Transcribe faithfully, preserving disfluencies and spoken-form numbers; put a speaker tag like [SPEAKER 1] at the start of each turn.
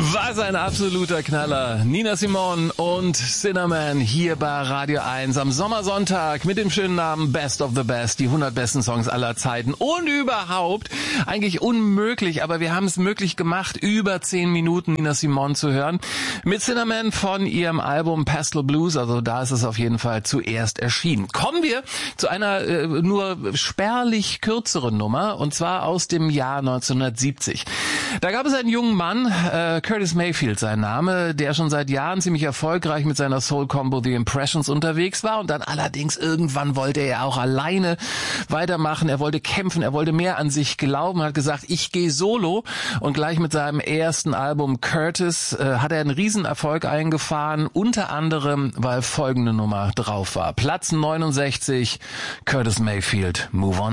[SPEAKER 1] Was ein absoluter Knaller. Nina Simone und Cinnamon hier bei Radio eins am Sommersonntag mit dem schönen Namen Best of the Best, die hundert besten Songs aller Zeiten und überhaupt eigentlich unmöglich, aber wir haben es möglich gemacht, über zehn Minuten Nina Simone zu hören. Mit Cinnamon von ihrem Album Pastel Blues, also da ist es auf jeden Fall zuerst erschienen. Kommen wir zu einer äh, nur spärlich kürzeren Nummer und zwar aus dem Jahr neunzehnhundertsiebzig. Da gab es einen jungen Mann, äh, Curtis Mayfield sein Name, der schon seit Jahren ziemlich erfolgreich mit seiner Soul-Combo The Impressions unterwegs war und dann allerdings irgendwann wollte er auch alleine weitermachen, er wollte kämpfen, er wollte mehr an sich glauben, hat gesagt, ich gehe solo und gleich mit seinem ersten Album Curtis äh, hat er einen Riesenerfolg eingefahren, unter anderem, weil folgende Nummer drauf war. Platz neunundsechzig, Curtis Mayfield, Move On.